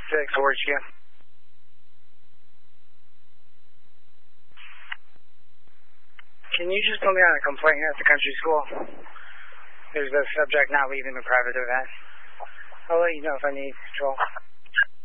6, where'd you go? Can you just put me on a complaint at the country school? There's a subject not leaving the private event. I'll let you know if I need control.